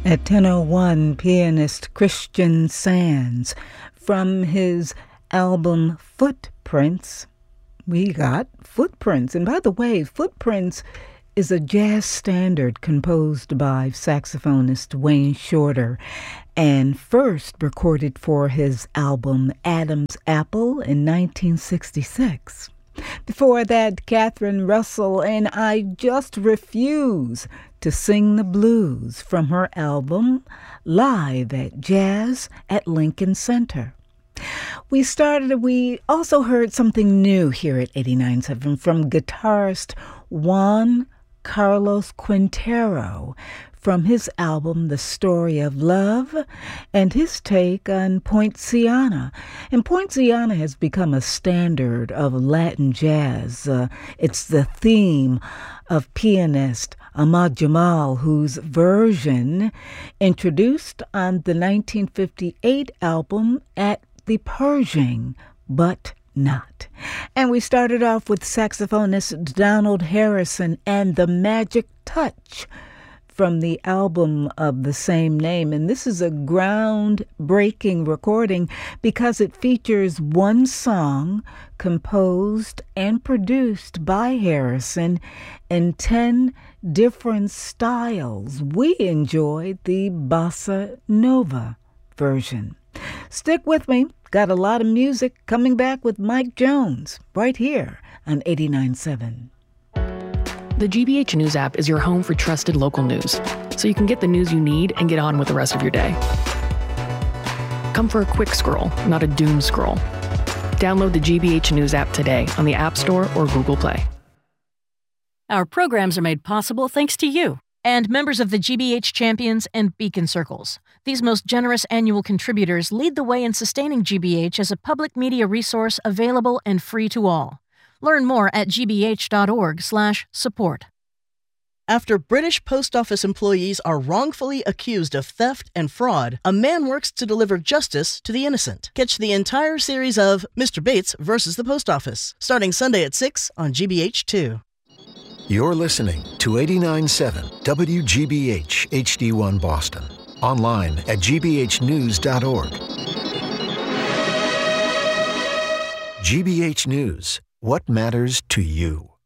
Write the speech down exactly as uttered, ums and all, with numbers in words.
At ten oh one, pianist Christian Sands, from his album Footprints, we got Footprints. And by the way, Footprints is a jazz standard composed by saxophonist Wayne Shorter and first recorded for his album Adam's Apple in nineteen sixty-six. Before that, Catherine Russell and I Just Refuse to Sing the Blues from her album Live at Jazz at Lincoln Center. We started, we also heard something new here at eighty-nine point seven from guitarist Juan Carlos Quintero from his album The Story of Love and his take on Poinciana. And Poinciana has become a standard of Latin jazz. Uh, it's the theme of pianist Ahmad Jamal, whose version introduced on the nineteen fifty-eight album At the Pershing, but not. And we started off with saxophonist Donald Harrison and The Magic Touch from the album of the same name. And this is a groundbreaking recording because it features one song composed and produced by Harrison in ten different styles. We enjoyed the bossa nova version. Stick with me. Got a lot of music coming back with Mike Jones right here on eighty-nine point seven. The G B H News app is your home for trusted local news, so you can get the news you need and get on with the rest of your day. Come for a quick scroll, not a doom scroll. Download the G B H News app today on the App Store or Google Play. Our programs are made possible thanks to you and members of the G B H Champions and Beacon Circles. These most generous annual contributors lead the way in sustaining G B H as a public media resource available and free to all. Learn more at g b h dot org slash support. After British post office employees are wrongfully accused of theft and fraud, a man works to deliver justice to the innocent. Catch the entire series of Mister Bates versus the Post Office, starting Sunday at six on G B H two. You're listening to eighty-nine point seven W G B H H D one Boston. Online at g b h news dot org. G B H News. What matters to you?